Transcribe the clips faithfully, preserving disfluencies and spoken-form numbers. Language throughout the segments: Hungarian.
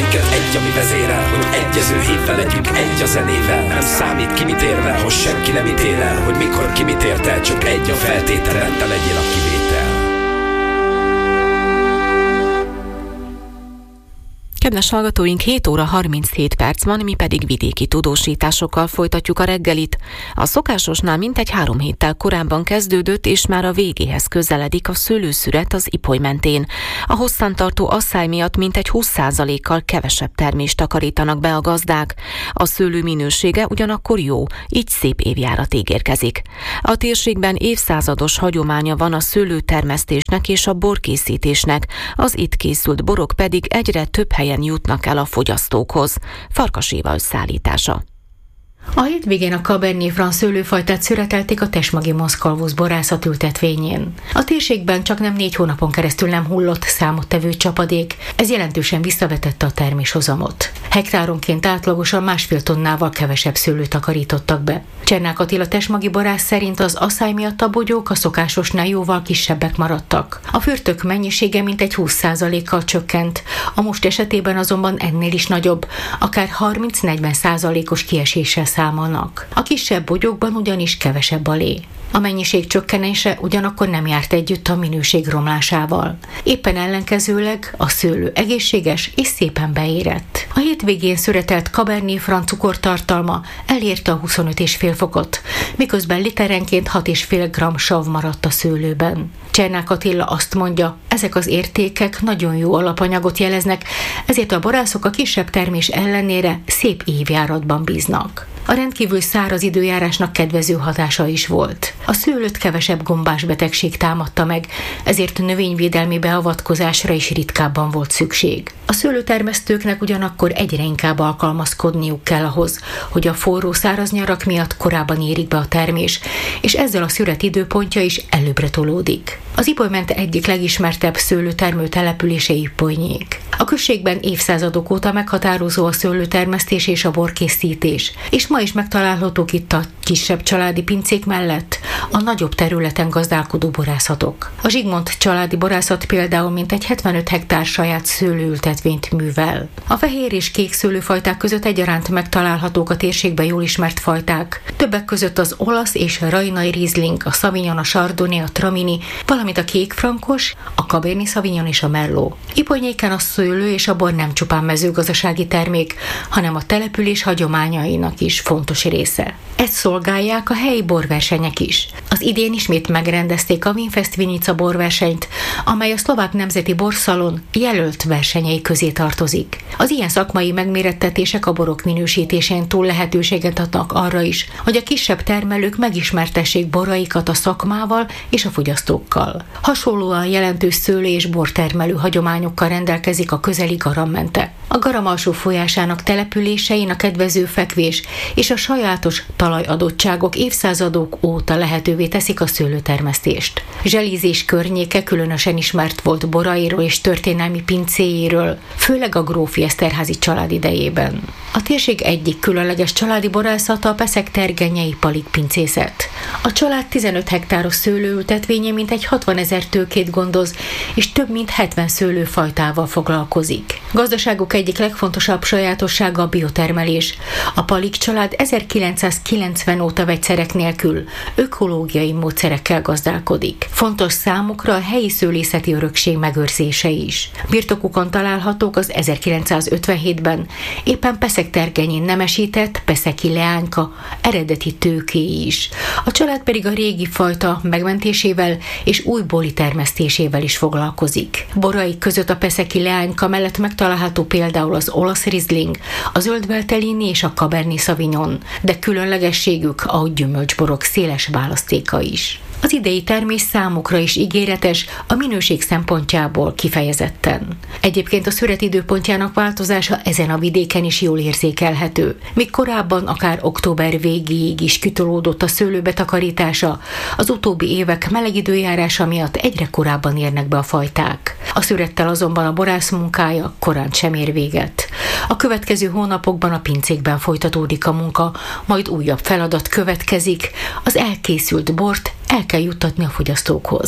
minket egy, ami vezérel, hogy egyező hívvel legyünk egy a zenével. Nem számít ki mit érvel, hogy senki nem ítél el, hogy mikor ki mit ért el, csak egy a feltétel, te legyél a kivétel. Kedves hallgatóink, hét óra harminchét perc van, mi pedig vidéki tudósításokkal folytatjuk a reggelit. A szokásosnál mintegy három héttel korábban kezdődött, és már a végéhez közeledik a szőlőszüret az Ipoly mentén. A hosszantartó asszály miatt mintegy húsz százalékkal kevesebb termést takarítanak be a gazdák. A szőlő minősége ugyanakkor jó, így szép évjárat ígérkezik. A térségben évszázados hagyománya van a szőlőtermesztésnek és a borkészítésnek, az itt készült borok pedig egyre több helyen jutnak el a fogyasztókhoz. Farkas Éva összeállítása. A hétvégén a Cabernet Franc szőlőfajtát szüretelték a Tesmagi Moszkalvusz borászat ültetvényén. A térségben csak nem négy hónapon keresztül nem hullott számottevő csapadék, ez jelentősen visszavetette a terméshozamot. Hektáronként átlagosan másfél tonnával kevesebb szőlőt takarítottak be. Csernák Attila tesmagi borász szerint az asszály miatt a bogyók a szokásosnál jóval kisebbek maradtak. A fürtök mennyisége mintegy húsz százalékkal csökkent, a most esetében azonban ennél is nagyobb, akár harminc-negyven százalékos kieséssel számolnak. A kisebb bogyókban ugyanis kevesebb a lé. A mennyiség csökkenése ugyanakkor nem járt együtt a minőség romlásával. Éppen ellenkezőleg a szőlő egészséges és szépen beérett. A hétvégén szüretelt Cabernet Franc cukortartalma elérte a huszonöt egész öt fokot, miközben literenként hat egész öt gramm sav maradt a szőlőben. Csernák Attila azt mondja, ezek az értékek nagyon jó alapanyagot jeleznek, ezért a borászok a kisebb termés ellenére szép évjáratban bíznak. A rendkívül száraz időjárásnak kedvező hatása is volt. A szőlőt kevesebb gombás betegség támadta meg, ezért növényvédelmi beavatkozásra is ritkábban volt szükség. A szőlőtermesztőknek ugyanakkor egyre inkább alkalmazkodniuk kell ahhoz, hogy a forró száraz nyarak miatt korábban érik be a termés, és ezzel a szüret időpontja is előbbre tolódik. Az Ipoly mente egyik legismertebb szőlőtermő települése Ipolynyék. A községben évszázadok óta meghatározó a szőlőtermesztés és a borkészítés, és ma is megtalálhatók itt a kisebb családi pincék mellett a nagyobb területen gazdálkodó borászatok. A Zsigmond családi borászat például mintegy hetvenöt hektár saját szőlőültetvényt művel. A fehér és kék szőlőfajták között egyaránt megtalálhatók a térségben jól ismert fajták. Többek között az olasz és a rajnai Riesling, a Sauvignon, a Chardonnay, a Tramini, valamint a kék frankos, a Cabernet Sauvignon és a Merlot. Ipolynyéken a szőlő és a bor nem csupán mezőgazdasági termék, hanem a település hagyományainak is fontos része. Ezt szolgálják a helyi borversenyek is. Az idén ismét megrendezték a Vinfest Vinica borversenyt, amely a Szlovák Nemzeti Borszalon jelölt versenyei közé tartozik. Az ilyen szakmai megmérettetések a borok minősítésén túl lehetőséget adnak arra is, hogy a kisebb termelők megismertessék boraikat a szakmával és a fogyasztókkal. Hasonlóan jelentős szőlő- és bortermelő hagyományokkal rendelkezik a közeli Garam-mente. A Garam alsó folyásának településein a kedvező fekvés és a sajátos talajadottságok évszázadok óta lehetővé teszik a szőlőtermesztést. Zselízés környéke különösen ismert volt borairól és történelmi pincéjéről, főleg a grófi Eszterházy család idejében. A térség egyik különleges családi borászata a Peszek-Tergenyei Palik pincészet. A család tizenöt hektáros szőlőültetvénye mintegy hatvanezer tőkét gondoz, és több mint hetven szőlőfajtával foglalkozik. Gazdaságuk egyik legfontosabb sajátossága a biotermelés. A Palik család ezerkilencszázkilencven óta vegyszerek nélkül ökológiai módszerekkel gazdálkodik. Fontos számukra a helyi szőlészeti örökség megőrzése is. Birtokukon találhatók az ezerkilencszázötvenhétben éppen Peszek-Tergenyén nemesített peszeki leányka eredeti tőkéi is. A család pedig a régi fajta megmentésével és új boli termesztésével is foglalkozik. Boraik között a peszeki leányka mellett megtalálható például az olasz Riesling, a zöld Veltellini és a Cabernet Sauvignon, de különlegességük a gyümölcsborok széles választéka is. Az idei termés számukra is ígéretes, a minőség szempontjából kifejezetten. Egyébként a szüret időpontjának változása ezen a vidéken is jól érzékelhető. Míg korábban akár október végéig is kitolódott a szőlő betakarítása, az utóbbi évek meleg időjárása miatt egyre korábban érnek be a fajták. A szürettel azonban a borász munkája korán sem ér véget. A következő hónapokban a pincékben folytatódik a munka, majd újabb feladat következik, az elkészült bort el kell juttatni a fogyasztókhoz.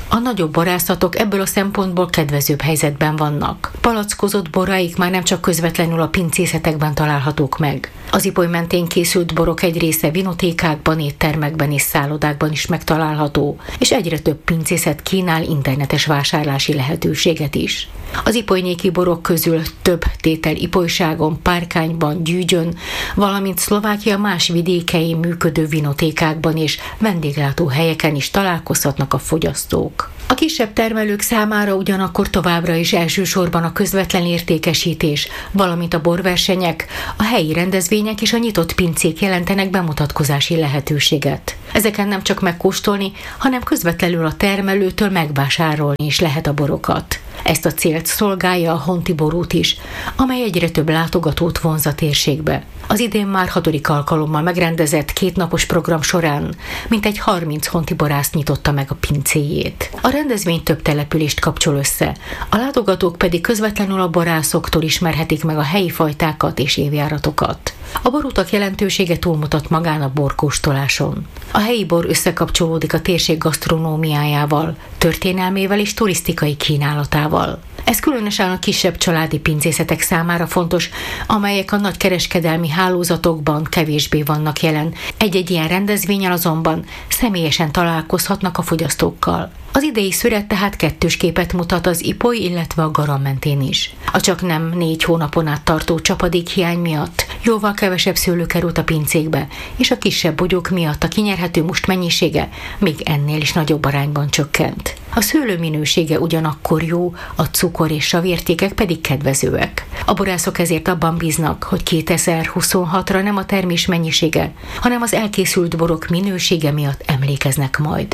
A nagyobb borászatok ebből a szempontból kedvezőbb helyzetben vannak. Palackozott boraik már nem csak közvetlenül a pincészetekben találhatók meg. Az Ipoly mentén készült borok egy része vinotékákban, éttermekben és szállodákban is megtalálható, és egyre több pincészet kínál internetes vásárlási lehetőséget is. Az ipolynéki borok közül több tétel Ipolyságon, Párkányban, Gyűgyön, valamint Szlovákia más vidékein működő vinotékákban és vendéglátóhelyeken is találkozhatnak a fogyasztók. A kisebb termelők számára ugyanakkor továbbra is elsősorban a közvetlen értékesítés, valamint a borversenyek, a helyi rendezvények és a nyitott pincék jelentenek bemutatkozási lehetőséget. Ezeken nem csak megkóstolni, hanem közvetlenül a termelőtől megvásárolni is lehet a borokat. Ezt a célt szolgálja a Honti borút is, amely egyre több látogatót vonz a térségbe. Az idén már hatodik alkalommal megrendezett kétnapos program során mintegy harminc honti borász nyitotta meg a pincéjét. A rendezvény több települést kapcsol össze, a látogatók pedig közvetlenül a borászoktól ismerhetik meg a helyi fajtákat és évjáratokat. A borutak jelentősége túlmutat magán a borkóstoláson. A helyi bor összekapcsolódik a térség gasztronómiájával, történelmével és turisztikai kínálatával. Ez különösen a kisebb családi pincészetek számára fontos, amelyek a nagy kereskedelmi hálózatokban kevésbé vannak jelen. Egy-egy ilyen rendezvényen azonban személyesen találkozhatnak a fogyasztókkal. Az idei szüret tehát kettős képet mutat az Ipoly, illetve a Garam mentén is. A csaknem négy hónapon át tartó csapadékhiány miatt jóval kevesebb szőlő került a pincékbe, és a kisebb bogyók miatt a kinyerhető must mennyisége még ennél is nagyobb arányban csökkent. A szőlő minősége ugyanakkor jó, a cukor és savértékek pedig kedvezőek. A borászok ezért abban bíznak, hogy kétezer-huszonhatra nem a termés mennyisége, hanem az elkészült borok minősége miatt emlékeznek majd.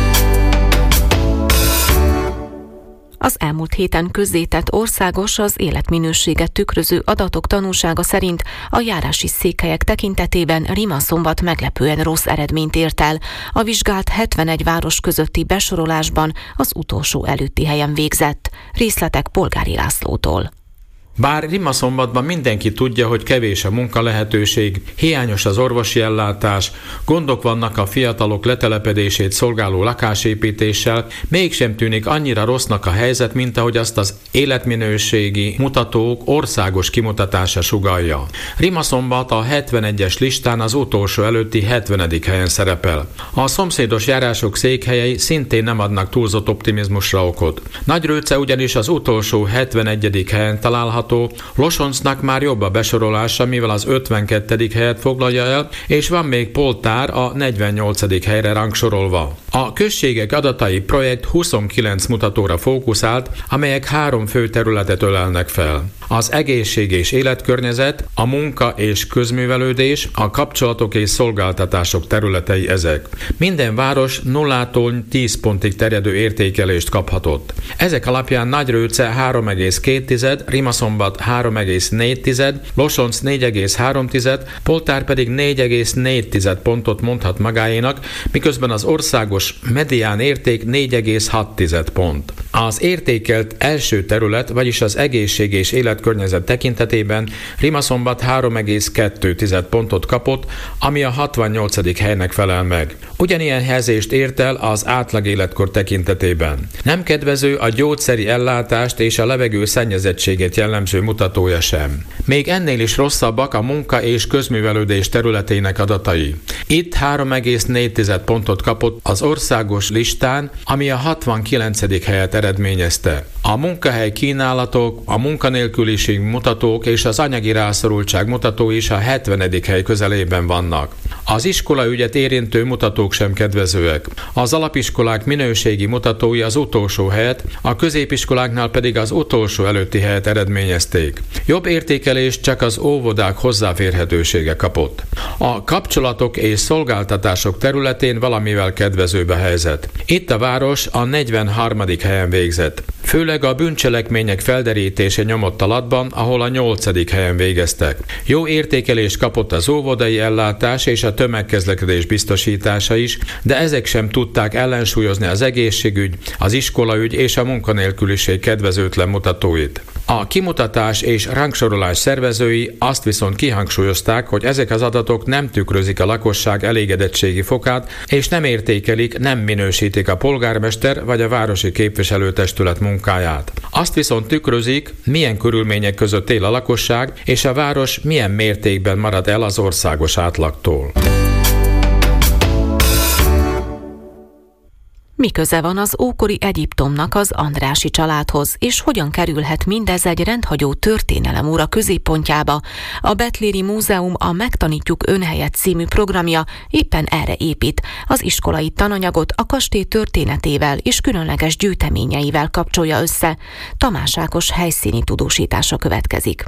Az elmúlt héten közzétett országos, az életminőséget tükröző adatok tanúsága szerint a járási székhelyek tekintetében Rimaszombat meglepően rossz eredményt ért el. A vizsgált hetvenegy város közötti besorolásban az utolsó előtti helyen végzett. Részletek Polgári Lászlótól. Bár Rimaszombatban mindenki tudja, hogy kevés a munkalehetőség, hiányos az orvosi ellátás, gondok vannak a fiatalok letelepedését szolgáló lakásépítéssel, mégsem tűnik annyira rossznak a helyzet, mint ahogy azt az életminőségi mutatók országos kimutatása sugallja. Rimaszombat a hetvenegyes listán az utolsó előtti hetvenedik helyen szerepel. A szomszédos járások székhelyei szintén nem adnak túlzott optimizmusra okot. Nagyrőce ugyanis az utolsó hetvenegyedik helyen található, Losoncnak már jobb a besorolása, mivel az ötvenkettedik helyet foglalja el, és van még Poltár a negyvennyolcadik helyre rangsorolva. A községek adatai projekt huszonkilenc mutatóra fókuszált, amelyek három fő területet ölelnek fel. Az egészség és életkörnyezet, a munka és közművelődés, a kapcsolatok és szolgáltatások területei ezek. Minden város nullától tíz pontig terjedő értékelést kaphatott. Ezek alapján Nagyrőce három egész két, Rimaszombat három egész négy, Losonc négy egész három, Poltár pedig négy egész négy pontot mondhat magáénak, miközben az országos medián érték négy egész hat pont. Az értékelt első terület, vagyis az egészség és életkörnyezet tekintetében Rimaszombat három egész két pontot kapott, ami a hatvannyolcadik helynek felel meg. Ugyanilyen helyezést ért el az átlag életkor tekintetében. Nem kedvező a gyógyszeri ellátást és a levegő szennyezettséget jellemző mutatója sem. Még ennél is rosszabbak a munka és közművelődés területének adatai. Itt három egész négy pontot kapott az országos listán, ami a hatvankilencedik helyet eredményezte. A munkahely kínálatok, a munkanélküliség mutatók és az anyagi rászorultság mutatói is a hetvenedik hely közelében vannak. Az iskolaügyet érintő mutatók sem kedvezőek. Az alapiskolák minőségi mutatói az utolsó helyet, a középiskoláknál pedig az utolsó előtti helyet eredményezték. Jobb értékelést csak az óvodák hozzáférhetősége kapott. A kapcsolatok és szolgáltatások területén valamivel kedvezőbb a helyzet. Itt a város a negyvenharmadik helyen végzett. főleg a bűncselekmények felderítése nyomott alatban, ahol a nyolcadik helyen végeztek. Jó értékelést kapott az óvodai ellátás és a tömegközlekedés biztosítása is, de ezek sem tudták ellensúlyozni az egészségügy, az iskolaügy és a munkanélküliség kedvezőtlen mutatóit. A kimutatás és rangsorolás szervezői azt viszont kihangsúlyozták, hogy ezek az adatok nem tükrözik a lakosság elégedettségi fokát, és nem értékelik, nem minősítik a polgármester vagy a városi képviselőtestület munkáját. Azt viszont tükrözik, milyen körülmények között él a lakosság, és a város milyen mértékben marad el az országos átlagtól. Mi köze van az ókori Egyiptomnak az Andrássy családhoz, és hogyan kerülhet mindez egy rendhagyó történelemóra középpontjába? A Betléri Múzeum a Megtanítjuk Önhelyet című programja éppen erre épít. Az iskolai tananyagot a kastély történetével és különleges gyűjteményeivel kapcsolja össze. Tamás Ákos helyszíni tudósítása következik.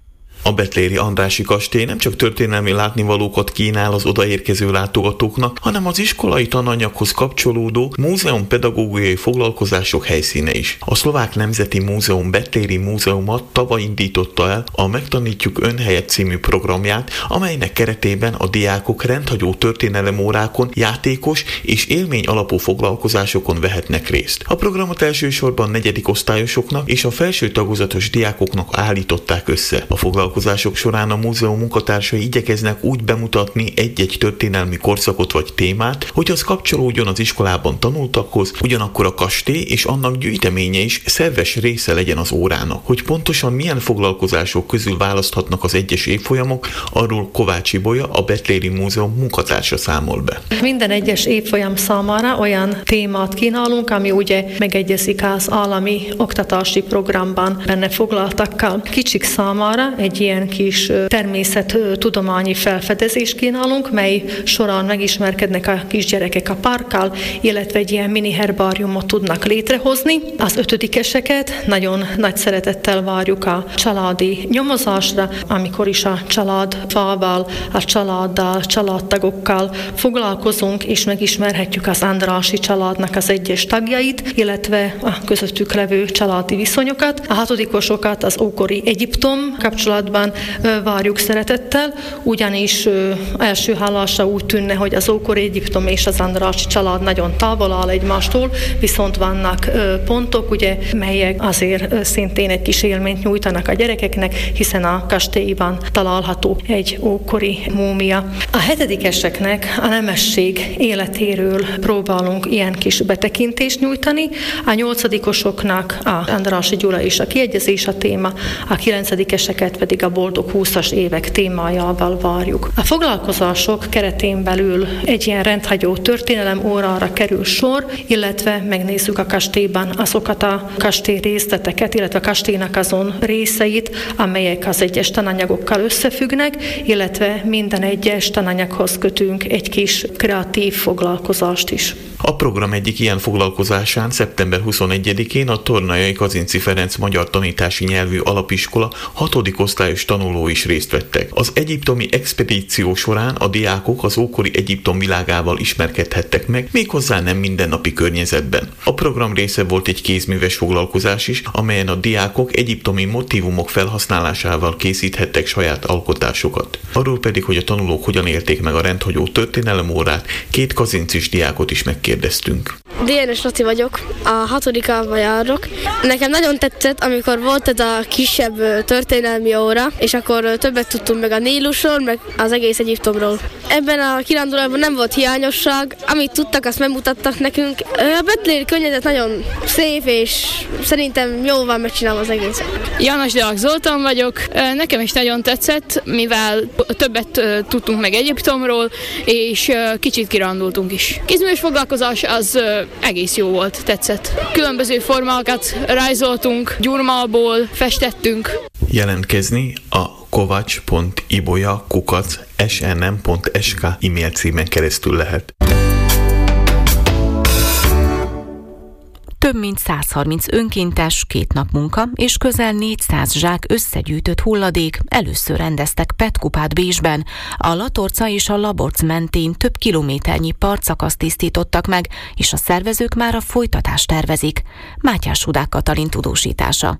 A betléri Andrássy kastély nem csak történelmi látnivalókat kínál az odaérkező látogatóknak, hanem az iskolai tananyaghoz kapcsolódó múzeumpedagógiai foglalkozások helyszíne is. A Szlovák Nemzeti Múzeum Betléri Múzeuma tavaly indította el a Megtanítjuk Önhelyet című programját, amelynek keretében a diákok rendhagyó történelemórákon, játékos és élmény alapú foglalkozásokon vehetnek részt. A programot elsősorban negyedik osztályosoknak és a felső tagozatos diákoknak állították össze. A foglalkozások során a múzeum munkatársai igyekeznek úgy bemutatni egy-egy történelmi korszakot vagy témát, hogy az kapcsolódjon az iskolában tanultakhoz, ugyanakkor a kastély és annak gyűjteménye is szerves része legyen az órának. Hogy pontosan milyen foglalkozások közül választhatnak az egyes évfolyamok, arról Kovács Ibolya, a Betléri Múzeum munkatársa számol be. Minden egyes évfolyam számára olyan témát kínálunk, ami ugye megegyezik az állami oktatási programban benne foglaltakkal. Kicsik számára egy ilyen kis természettudományi felfedezést kínálunk, mely során megismerkednek a kisgyerekek a parkkal, illetve egy ilyen mini herbáriumot tudnak létrehozni. Az ötödikeseket nagyon nagy szeretettel várjuk a családi nyomozásra, amikor is a családfával, a családdal, családtagokkal foglalkozunk, és megismerhetjük az Andrássy családnak az egyes tagjait, illetve a közöttük levő családi viszonyokat. A hatodikosokat az ókori Egyiptom kapcsolatban várjuk szeretettel, ugyanis első hallásra úgy tűnne, hogy az ókori Egyiptom és az Andrássy család nagyon távol áll egymástól, viszont vannak pontok, ugye, melyek azért szintén egy kis élményt nyújtanak a gyerekeknek, hiszen a kastélyban található egy ókori múmia. A hetedikeseknek a nemesség életéről próbálunk ilyen kis betekintést nyújtani, a nyolcadikosoknak a Andrássy Gyula és a kiegyezés a téma, a kilencedikeseket pedig a boldog húszas évek témájával várjuk. A foglalkozások keretén belül egy ilyen rendhagyó történelem órára kerül sor, illetve megnézzük a kastélyban azokat a kastély részleteket, illetve a kastélynak azon részeit, amelyek az egyes tananyagokkal összefüggnek, illetve minden egyes tananyaghoz kötünk egy kis kreatív foglalkozást is. A program egyik ilyen foglalkozásán szeptember huszonegyedikén a Tornai Kazinczy Ferenc Magyar Tanítási Nyelvű Alapiskola hatodik osztályos tanulói is részt vettek. Az egyiptomi expedíció során a diákok az ókori Egyiptom világával ismerkedhettek meg, méghozzá nem mindennapi környezetben. A program része volt egy kézműves foglalkozás is, amelyen a diákok egyiptomi motívumok felhasználásával készíthettek saját alkotásokat. Arról pedig, hogy a tanulók hogyan élték meg a rendhagyó történelemórát, két kazinczis diákot is megkérdeztünk. Dénes Laci vagyok, a hatodikába járok. Nekem nagyon tetszett, amikor volt ez a kisebb történelmi óra, és akkor többet tudtunk meg a Nílusról, meg az egész Egyiptomról. Ebben a kirándulásban nem volt hiányosság, amit tudtak, azt megmutattak nekünk. A betléri környezet nagyon szép, és szerintem jól van megcsinálva az egész. János Deák Zoltán vagyok. Nekem is nagyon tetszett, mivel többet tudtunk meg Egyiptomról, és kicsit kirándultunk is. Kézműves foglalkozás az egész jó volt, tetszett. Különböző formákat rajzoltunk, gyurmából festettünk. Jelentkezni a kovacs pont ibolya kukac es en em pont es ká e-mail címen keresztül lehet. Több mint száz harminc önkéntes, két nap munka és közel négyszáz zsák összegyűjtött hulladék először rendeztek pé e té-kupát Bécsben. A Latorca és a Laborc mentén több kilométernyi partszakaszt tisztítottak meg, és a szervezők már a folytatást tervezik. Mátyás Hudák Katalin tudósítása.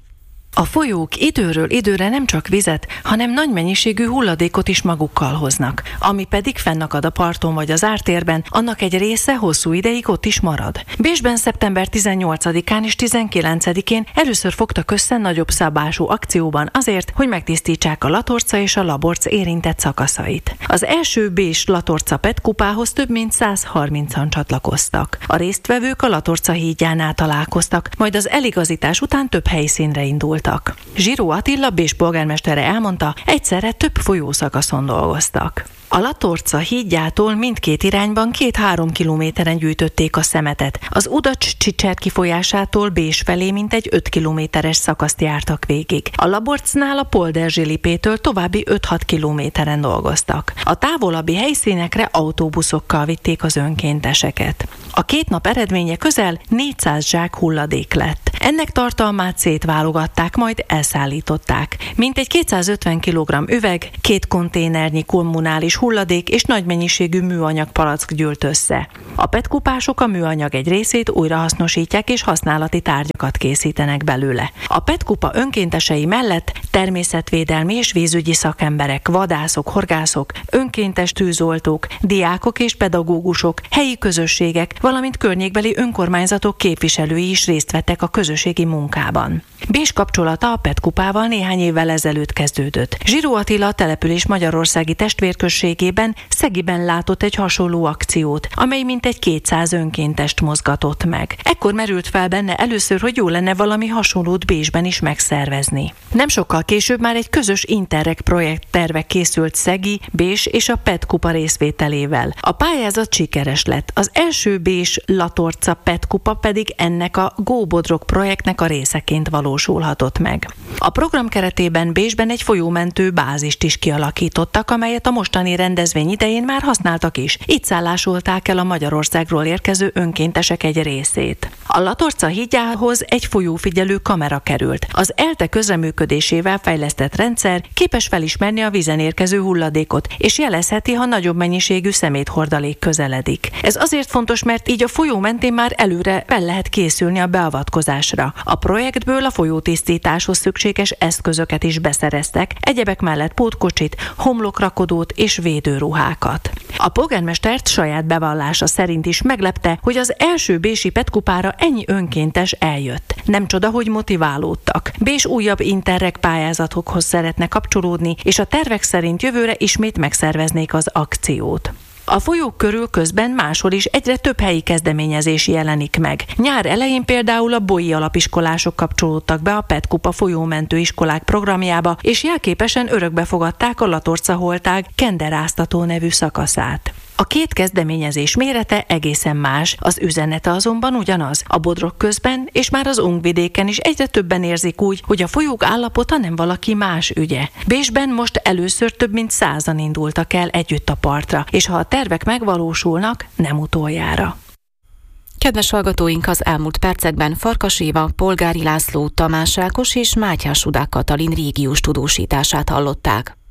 A folyók időről időre nem csak vizet, hanem nagy mennyiségű hulladékot is magukkal hoznak. Ami pedig fennakad a parton vagy az ártérben, annak egy része hosszú ideig ott is marad. Bécsben szeptember tizennyolcadikán és tizenkilencedikén először fogtak össze nagyobb szabású akcióban azért, hogy megtisztítsák a Latorca és a Laborc érintett szakaszait. Az első Bécs-Latorca pé e té-kupához több mint száz harmincan csatlakoztak. A résztvevők a Latorca hídjánál találkoztak, majd az eligazítás után több helyszínre indult. Zsiró Attila Bécs polgármestere elmondta, egyszerre több folyószakaszon dolgoztak. A Latorca hídjától mindkét irányban két-három kilométeren gyűjtötték a szemetet. Az Udacs-Csicserki folyásától Bécs felé mintegy öt kilométeres szakaszt jártak végig. A Laborcnál a Polderzsi-Lipétől további öt-hat kilométeren dolgoztak. A távolabbi helyszínekre autóbuszokkal vitték az önkénteseket. A két nap eredménye közel négyszáz zsák hulladék lett. Ennek tartalmát szétválogatták, majd elszállították. Mintegy kétszázötven kilogramm üveg, két konténernyi kommunális hulladék és nagy mennyiségű műanyag palack gyűlt össze. A pé e té-kupások a műanyag egy részét újrahasznosítják és használati tárgyakat készítenek belőle. A pé e té-kupa önkéntesei mellett természetvédelmi és vízügyi szakemberek, vadászok, horgászok, önkéntes tűzoltók, diákok és pedagógusok, helyi közösségek, valamint környékbeli önkormányzatok képviselői is részt vettek a közösségi munkában. Bécs kapcsolata a pé e té-kupával néhány évvel ezelőtt kezdődött. Zsiró Attila a település magyarországi testvérközségében, Szegiben látott egy hasonló akciót, amely mintegy kétszáz önkéntest mozgatott meg. Ekkor merült fel benne először, hogy jó lenne valami hasonlót Bécsben is megszervezni. Nem sokkal később már egy közös Interreg projekt terve készült Szegi, Bécs és a pé e té-kupa részvételével. A pályázat sikeres lett. Az első Bécs-Latorca pé e té-kupa pedig ennek a Go Bodrog projektnek a részeként valósulhatott meg. A program keretében Bécsben egy folyómentő bázist is kialakítottak, amelyet a mostani rendezvény idején már használtak is. Itt szállásolták el a Magyarországról érkező önkéntesek egy részét. A Latorca hídjához egy folyófigyelő kamera került. Az ELTE közreműködésével fejlesztett rendszer képes felismerni a vízen érkező hulladékot, és jelezheti, ha nagyobb mennyiségű szeméthordalék közeledik. Ez azért fontos, mert így a folyó mentén már előre fel lehet készülni a beavatkozásra. A projektből a folyótisztításhoz szükséges eszközöket is beszereztek, egyebek mellett pótkocsit, homlokrakodót és védőruhákat. A polgármestert saját bevallása szerint is meglepte, hogy az első bécsi pé e té-kupára ennyi önkéntes eljött. Nem csoda, hogy motiválódtak. Bécs újabb Interreg pályázatokhoz szeretne kapcsolódni, és a tervek szerint jövőre ismét megszerveznék az akciót. A folyók körül közben máshol is egyre több helyi kezdeményezés jelenik meg. Nyár elején például a bolyi alapiskolások kapcsolódtak be a pé e té-kupa folyómentő iskolák programjába, és jelképesen örökbe fogadták a Latorca holtág kenderáztató nevű szakaszát. A két kezdeményezés mérete egészen más, az üzenete azonban ugyanaz. A Bodrog közben és már az Ungvidéken is egyre többen érzik úgy, hogy a folyók állapota nem valaki más ügye. Bécsben most először több mint százan indultak el együtt a partra, és ha a tervek megvalósulnak, nem utoljára. Kedves hallgatóink, az elmúlt percekben Farkas Éva, Polgári László, Tamás Ákos és Mátyás Hudák Katalin régiós tudósítását hallották.